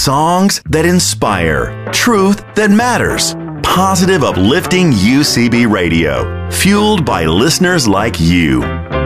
Songs that inspire. Truth that matters. Positive, uplifting UCB Radio. Fueled by listeners like you.